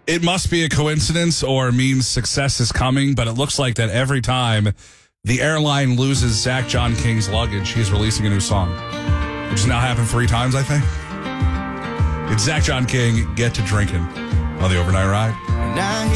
It must be a coincidence or means success is coming, but it looks like that every time the airline loses Zach John King's luggage, he's releasing a new song, which has now happened 3 times, I think. It's Zach John King, Get to Drinking on the Overnight Ride.